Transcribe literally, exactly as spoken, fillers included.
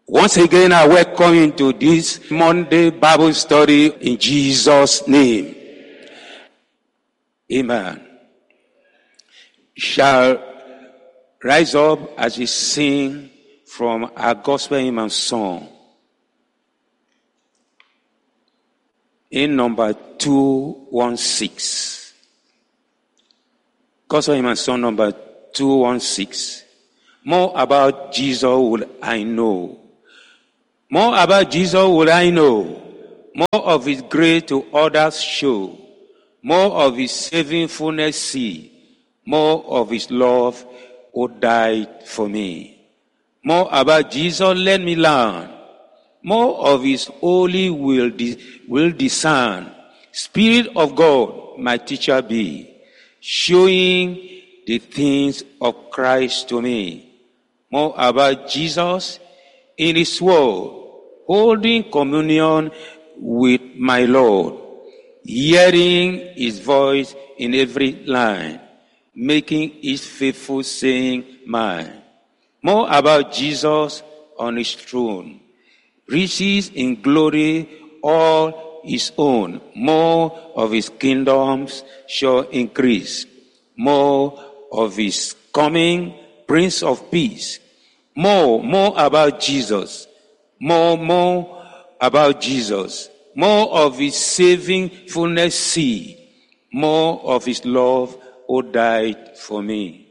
Once again, I welcome you to this Monday Bible study in Jesus' name. Amen. Shall rise up as we sing from our gospel hymn and song. In number two one six. Gospel hymn and song number two one six. More about Jesus would I know. More about Jesus would I know. More of his grace to others show. More of his saving fullness see. More of his love who died for me. More about Jesus let me learn. More of his holy will, will discern. Spirit of God, my teacher be. Showing the things of Christ to me. More about Jesus in his word, holding communion with my Lord, hearing his voice in every line, making his faithful saying mine. More about Jesus on his throne, riches in glory all his own. More of his kingdoms shall increase. More of his coming, Prince of Peace. More, more about Jesus. More, more about Jesus. More of his saving fullness see. More of his love who died for me.